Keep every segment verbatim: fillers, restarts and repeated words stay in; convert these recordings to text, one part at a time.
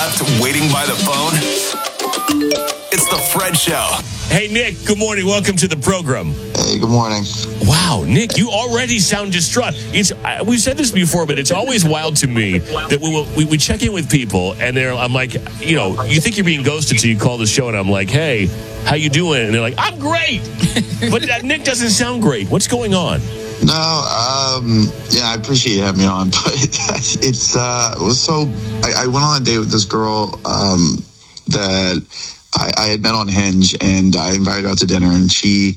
Waiting by the phone? It's the Fred Show. Hey, Nick, good morning. Welcome to the program. Hey, good morning. Wow, Nick, you already sound distraught. It's I, we've said this before, but it's always wild to me that we, will, we we check in with people, and they're I'm like, you know, you think you're being ghosted, so you call the show, and I'm like, hey, how you doing? And they're like, I'm great. But uh, Nick doesn't sound great. What's going on? No, um, yeah, I appreciate you having me on, but it's, uh, it was so, I, I went on a date with this girl, um, that I, I had met on Hinge, and I invited her out to dinner, and she,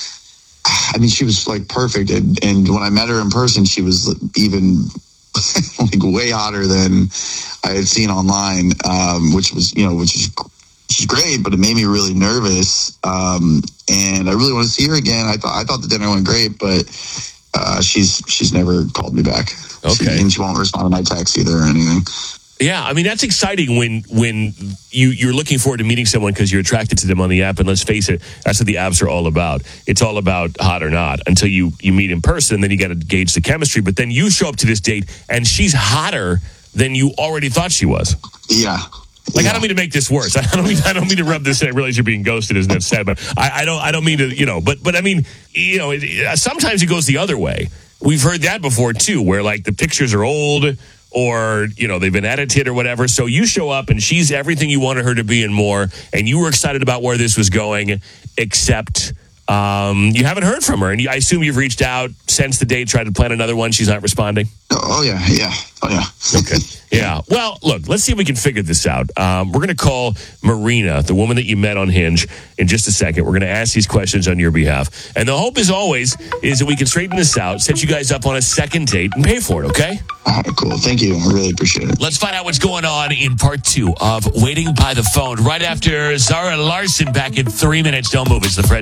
I mean, she was like perfect, and, and when I met her in person, she was even like way hotter than I had seen online, um, which was, you know, which is which is great, but it made me really nervous, um, and I really want to see her again. I thought I thought the dinner went great, but uh, she's she's never called me back. Okay, she, and she won't respond to my text either or anything. Yeah, I mean, that's exciting when when you, you're looking forward to meeting someone because you're attracted to them on the app. And let's face it, that's what the apps are all about. It's all about hot or not until you, you meet in person, and then you got to gauge the chemistry. But then you show up to this date, and she's hotter than you already thought she was. Yeah. Like, yeah. I don't mean to make this worse. I don't mean I don't mean to rub this in. I realize you're being ghosted, isn't that sad? But I, I don't I don't mean to, you know, but but I mean, you know, it, sometimes it goes the other way. We've heard that before, too, where, like, the pictures are old, or, you know, they've been edited or whatever. So you show up and she's everything you wanted her to be and more, and you were excited about where this was going, except um, you haven't heard from her. And you, I assume you've reached out since the date, tried to plan another one. She's not responding. Oh, oh yeah, yeah, oh yeah. Okay. Yeah. Well, look, let's see if we can figure this out. Um, we're going to call Marina, the woman that you met on Hinge, in just a second. We're going to ask these questions on your behalf. And the hope, as always, is that we can straighten this out, set you guys up on a second date, and pay for it, okay? All right, cool. Thank you. I really appreciate it. Let's find out what's going on in part two of Waiting by the Phone right after Zara Larson back in three minutes. Don't move. It's the Fred